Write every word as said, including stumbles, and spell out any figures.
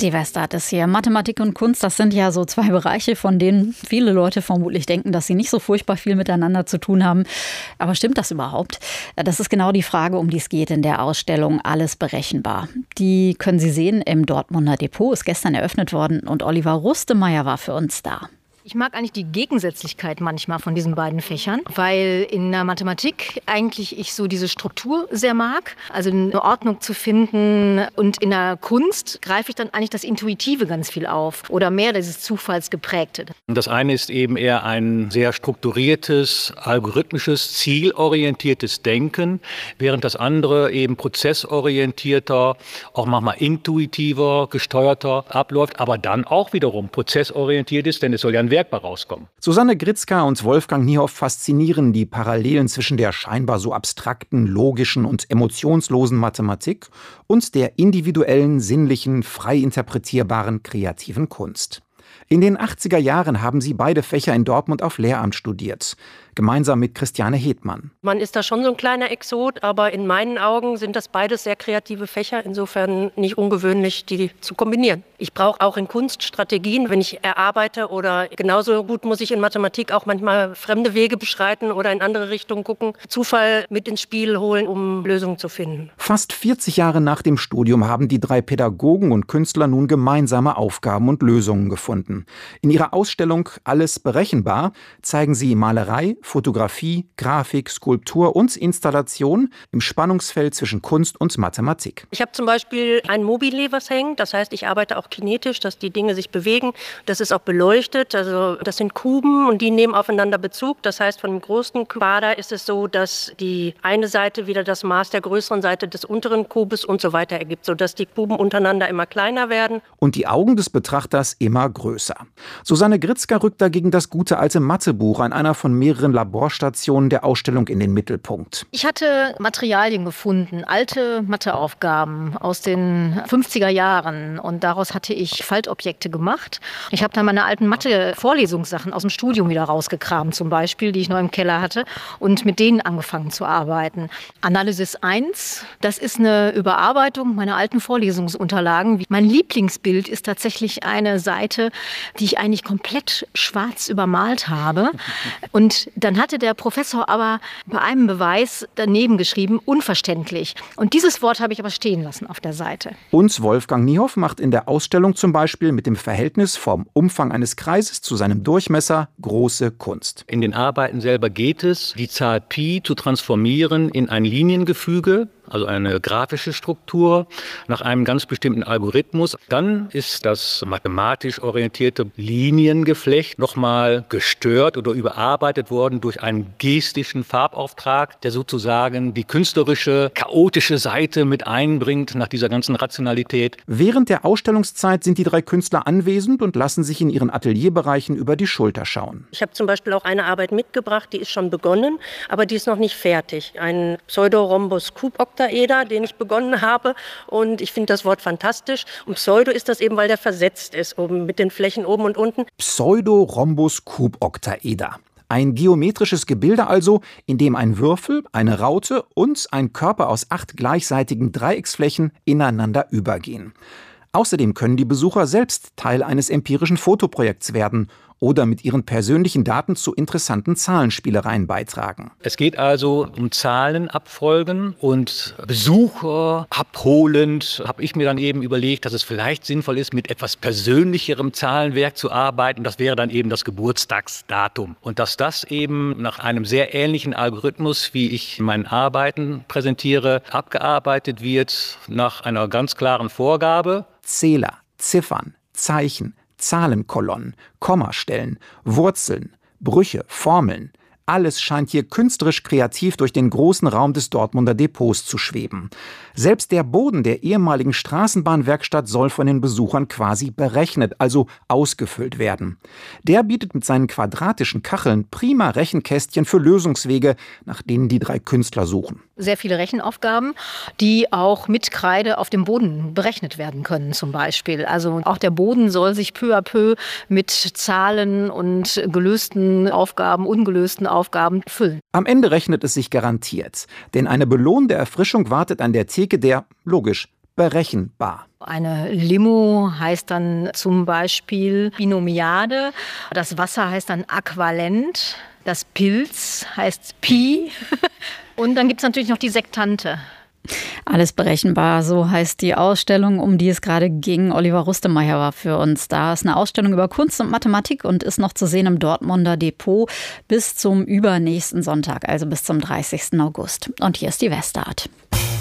Die Westart ist hier. Mathematik und Kunst, das sind ja so zwei Bereiche, von denen viele Leute vermutlich denken, dass sie nicht so furchtbar viel miteinander zu tun haben. Aber stimmt das überhaupt? Das ist genau die Frage, um die es geht in der Ausstellung Alles berechenbar. Die können Sie sehen im Dortmunder Depot, ist gestern eröffnet worden und Oliver Rustemeyer war für uns da. Ich mag eigentlich die Gegensätzlichkeit manchmal von diesen beiden Fächern, weil in der Mathematik eigentlich ich so diese Struktur sehr mag, also eine Ordnung zu finden, und in der Kunst greife ich dann eigentlich das Intuitive ganz viel auf oder mehr dieses Zufallsgeprägte. Das eine ist eben eher ein sehr strukturiertes, algorithmisches, zielorientiertes Denken, während das andere eben prozessorientierter, auch manchmal intuitiver, gesteuerter abläuft, aber dann auch wiederum prozessorientiert ist, denn es soll ja ein Werk bei rauskommen. Susanne Gritzka und Wolfgang Niehoff faszinieren die Parallelen zwischen der scheinbar so abstrakten, logischen und emotionslosen Mathematik und der individuellen, sinnlichen, frei interpretierbaren, kreativen Kunst. In den achtziger Jahren haben sie beide Fächer in Dortmund auf Lehramt studiert, gemeinsam mit Christiane Hedmann. Man ist da schon so ein kleiner Exot, aber in meinen Augen sind das beides sehr kreative Fächer, insofern nicht ungewöhnlich, die zu kombinieren. Ich brauche auch in Kunst Strategien, wenn ich erarbeite, oder genauso gut muss ich in Mathematik auch manchmal fremde Wege beschreiten oder in andere Richtungen gucken, Zufall mit ins Spiel holen, um Lösungen zu finden. Fast vierzig Jahre nach dem Studium haben die drei Pädagogen und Künstler nun gemeinsame Aufgaben und Lösungen gefunden. In ihrer Ausstellung Alles berechenbar zeigen sie Malerei, Fotografie, Grafik, Skulptur und Installation im Spannungsfeld zwischen Kunst und Mathematik. Ich habe zum Beispiel ein Mobile, was hängt. Das heißt, ich arbeite auch kinetisch, dass die Dinge sich bewegen. Das ist auch beleuchtet. Also das sind Kuben und die nehmen aufeinander Bezug. Das heißt, von dem großen Quader ist es so, dass die eine Seite wieder das Maß der größeren Seite des unteren Kubes und so weiter ergibt, sodass die Kuben untereinander immer kleiner werden. Und die Augen des Betrachters immer größer. Susanne Gritzka rückt dagegen das gute alte Mathebuch an einer von mehreren Laborstationen der Ausstellung in den Mittelpunkt. Ich hatte Materialien gefunden, alte Matheaufgaben aus den fünfziger Jahren, und daraus hatte ich Faltobjekte gemacht. Ich habe dann meine alten Mathe-Vorlesungssachen aus dem Studium wieder rausgekramt, zum Beispiel, die ich noch im Keller hatte, und mit denen angefangen zu arbeiten. Analysis eins, das ist eine Überarbeitung meiner alten Vorlesungsunterlagen. Mein Lieblingsbild ist tatsächlich eine Seite, die ich eigentlich komplett schwarz übermalt habe. Und dann hatte der Professor aber bei einem Beweis daneben geschrieben, unverständlich. Und dieses Wort habe ich aber stehen lassen auf der Seite. Und Wolfgang Niehoff macht in der Ausstellung zum Beispiel mit dem Verhältnis vom Umfang eines Kreises zu seinem Durchmesser große Kunst. In den Arbeiten selber geht es, die Zahl Pi zu transformieren in ein Liniengefüge, also eine grafische Struktur, nach einem ganz bestimmten Algorithmus. Dann ist das mathematisch orientierte Liniengeflecht nochmal gestört oder überarbeitet worden durch einen gestischen Farbauftrag, der sozusagen die künstlerische, chaotische Seite mit einbringt nach dieser ganzen Rationalität. Während der Ausstellungszeit sind die drei Künstler anwesend und lassen sich in ihren Atelierbereichen über die Schulter schauen. Ich habe zum Beispiel auch eine Arbeit mitgebracht, die ist schon begonnen, aber die ist noch nicht fertig. Ein Pseudorhombus-Kuboktaeder, den ich begonnen habe, und ich finde das Wort fantastisch. Und Pseudo ist das eben, weil der versetzt ist, oben mit den Flächen oben und unten. Pseudorhombus-Kuboktaeder. Ein geometrisches Gebilde also, in dem ein Würfel, eine Raute und ein Körper aus acht gleichseitigen Dreiecksflächen ineinander übergehen. Außerdem können die Besucher selbst Teil eines empirischen Fotoprojekts werden oder mit ihren persönlichen Daten zu interessanten Zahlenspielereien beitragen. Es geht also um Zahlenabfolgen, und Besucher abholend habe ich mir dann eben überlegt, dass es vielleicht sinnvoll ist, mit etwas persönlicherem Zahlenwerk zu arbeiten. Das wäre dann eben das Geburtstagsdatum. Und dass das eben nach einem sehr ähnlichen Algorithmus, wie ich in meinen Arbeiten präsentiere, abgearbeitet wird, nach einer ganz klaren Vorgabe. Zähler, Ziffern, Zeichen, Zahlenkolonnen, Kommastellen, Wurzeln, Brüche, Formeln. Alles scheint hier künstlerisch kreativ durch den großen Raum des Dortmunder Depots zu schweben. Selbst der Boden der ehemaligen Straßenbahnwerkstatt soll von den Besuchern quasi berechnet, also ausgefüllt werden. Der bietet mit seinen quadratischen Kacheln prima Rechenkästchen für Lösungswege, nach denen die drei Künstler suchen. Sehr viele Rechenaufgaben, die auch mit Kreide auf dem Boden berechnet werden können zum Beispiel. Also auch der Boden soll sich peu à peu mit Zahlen und gelösten Aufgaben, ungelösten Aufgaben füllen. Am Ende rechnet es sich garantiert, denn eine belohnende Erfrischung wartet an der Theke der, logisch, berechenbar. Eine Limo heißt dann zum Beispiel Binomiade. Das Wasser heißt dann Äquivalent. Das Pilz heißt Pi. Und dann gibt es natürlich noch die Sektante. Alles berechenbar, so heißt die Ausstellung, um die es gerade ging. Oliver Rustemeyer war für uns da. Es ist eine Ausstellung über Kunst und Mathematik und ist noch zu sehen im Dortmunder Depot bis zum übernächsten Sonntag, also bis zum dreißigsten August. Und hier ist die Westart.